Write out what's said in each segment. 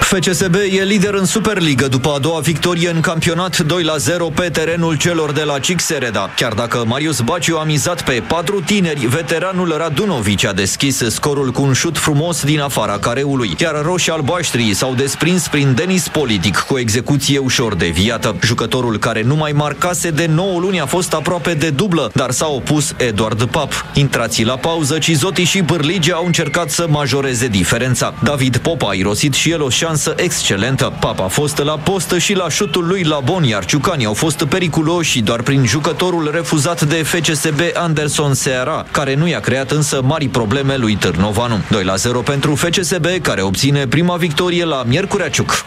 FCSB e lider în Superligă după a doua victorie în campionat 2-0 pe terenul celor de la Cixereda. Chiar dacă Marius Baciu a mizat pe 4 tineri, veteranul Radunovici a deschis scorul cu un șut frumos din afara careului. Iar roșii-albaștrii s-au desprins prin Denis Politic cu execuție ușor deviată. Jucătorul care nu mai marcase de 9 luni a fost aproape de dublă, dar s-a opus Eduard Pap. Intrații la pauză, Cizotti și Bârlige au încercat să majoreze diferența. David Popa a irosit și el o șansă excelentă. Pap a fost la post și la șutul lui Labon, iar ciucanii au fost periculoși doar prin jucătorul refuzat de FCSB Anderson Seara, care nu i-a creat însă mari probleme lui Târnovanu. 2-0 pentru FCSB, care obține prima victorie la Miercurea Ciuc.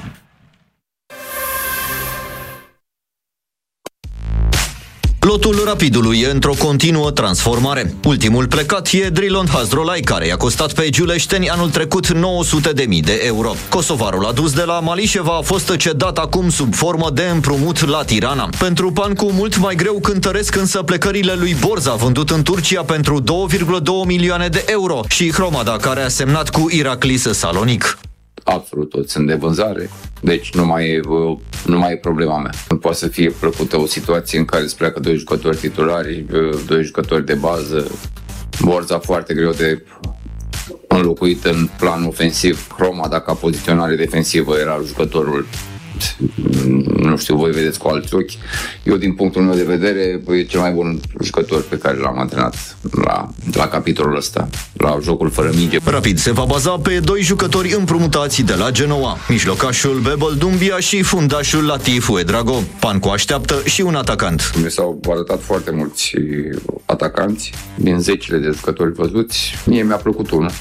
Lotul Rapidului e într-o continuă transformare. Ultimul plecat e Drilon Hazdrolai, care i-a costat pe giuleșteni anul trecut 900.000 de euro. Kosovarul adus de la Malișeva a fost cedat acum sub formă de împrumut la Tirana. Pentru Pancu mult mai greu cântăresc însă plecările lui Borza, vândut în Turcia pentru 2,2 milioane de euro, și Hromada, care a semnat cu Iraklis Salonic. Absolut toți sunt de vânzare, deci nu mai e problema mea. Nu poate să fie plăcută o situație în care îți pleacă 2 jucători titulari, 2 jucători de bază, Borza foarte greu de înlocuit în plan ofensiv, Hromada ca poziționare defensivă era jucătorul, nu știu, voi vedeți cu alți ochi. Eu, din punctul meu de vedere, e cel mai bun jucător pe care l-am antrenat la capitolul ăsta, la jocul fără minge. Rapid se va baza pe 2 jucători împrumutați de la Genoa, mijlocașul Bebel Dumbia și fundașul Latif Uedrago. Pancu așteaptă și un atacant. Mi s-au arătat foarte mulți atacanți din zecile de jucători văzuți. Mie mi-a plăcut unul.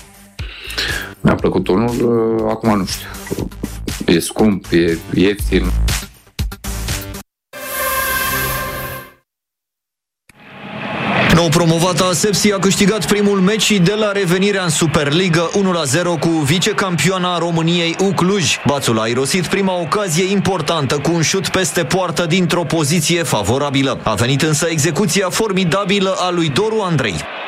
Acum nu știu. E scump, e ieftin. Nou promovata Sepsi a câștigat primul meci de la revenirea în Superligă 1-0 cu vicecampioana României Cluj. Bațul a irosit prima ocazie importantă cu un șut peste poartă dintr-o poziție favorabilă. A venit însă execuția formidabilă a lui Doru Andrei.